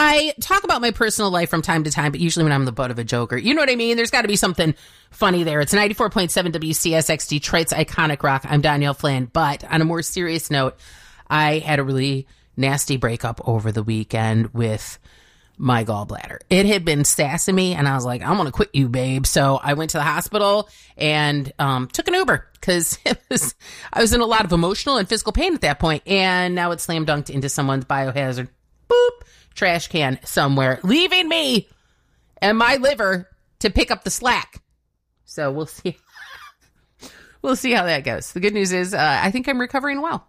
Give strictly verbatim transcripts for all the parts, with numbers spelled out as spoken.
I talk about my personal life from time to time, but usually when I'm the butt of a joker. You know what I mean? There's got to be something funny there. It's ninety-four point seven W C S X, Detroit's iconic rock. I'm Danielle Flynn. But on a more serious note, I had a really nasty breakup over the weekend with my gallbladder. It had been sassing me, and I was like, I'm going to quit you, babe. So I went to the hospital and um, took an Uber because it was I was in a lot of emotional and physical pain at that point, and now it's slam dunked into someone's biohazard boop trash can somewhere, leaving me and my liver to pick up the slack. So we'll see. We'll see how that goes. The good news is uh, I think I'm recovering well.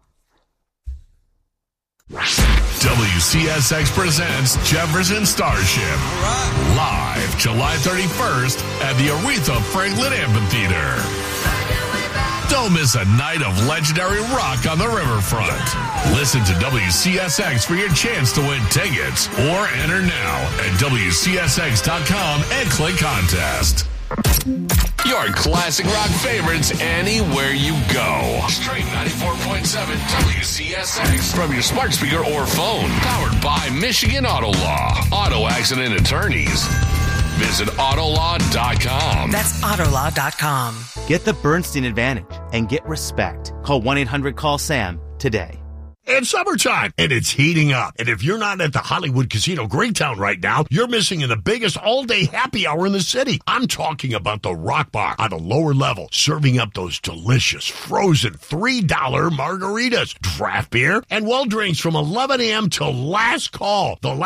W C S X presents Jefferson Starship. Right. Live July thirty-first at the Aretha Franklin Amphitheater. Don't miss a night of legendary rock on the riverfront. Listen to W C S X for your chance to win tickets or enter now at W C S X dot com and click contest. Your classic rock favorites anywhere you go. Straight ninety-four point seven W C S X from your smart speaker or phone. Powered by Michigan Auto Law. Auto accident attorneys. Visit Autolaw dot com. That's Autolaw dot com. Get the Bernstein advantage and get respect. Call one eight hundred call SAM today. It's summertime, and it's heating up. And if you're not at the Hollywood Casino Greytown right now, you're missing in the biggest all-day happy hour in the city. I'm talking about the Rock Bar on the lower level, serving up those delicious, frozen three dollar margaritas, draft beer, and well drinks from eleven a.m. till last call. The